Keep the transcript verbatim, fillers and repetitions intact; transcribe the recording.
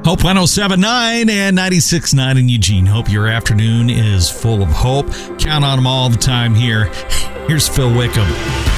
Hope one oh seven point nine and ninety-six point nine in Eugene. Hope your afternoon is full of hope. Count on them all the time here. Here's Phil Wickham.